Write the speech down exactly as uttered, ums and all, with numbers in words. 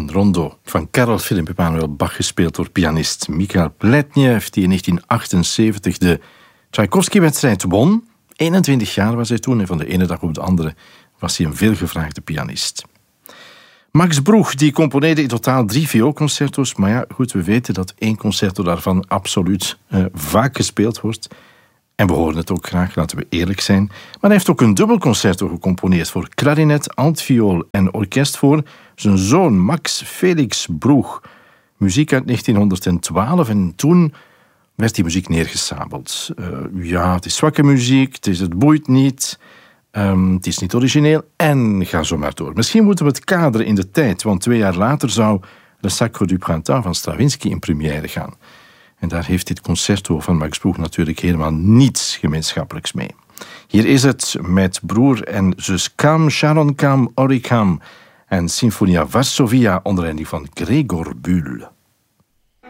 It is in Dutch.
een rondo van Karel Philipp Emanuel Bach, gespeeld door pianist Mikhail Pletnev, die in negentien achtenzeventig de Tchaikovsky-wedstrijd won. eenentwintig jaar was hij toen en van de ene dag op de andere was hij een veelgevraagde pianist. Max Bruch die componeerde in totaal drie vioolconcerto's, maar ja, goed, we weten dat één concerto daarvan absoluut uh, vaak gespeeld wordt. En we horen het ook graag, laten we eerlijk zijn. Maar hij heeft ook een dubbelconcerto gecomponeerd voor klarinet, altviool en orkest voor zijn zoon Max Felix Bruch. Muziek uit negentienhonderdtwaalf en toen werd die muziek neergesabeld. Uh, ja, het is zwakke muziek, het, is, het boeit niet, um, het is niet origineel en ga zo maar door. Misschien moeten we het kaderen in de tijd, want twee jaar later zou Le Sacre du Printemps van Stravinsky in première gaan. En daar heeft dit concerto van Max Bruch natuurlijk helemaal niets gemeenschappelijks mee. Hier is het met broer en zus Kam, Sharon Kam, Ori Kam en Sinfonia Varsovia onder leiding van Gregor Bühl.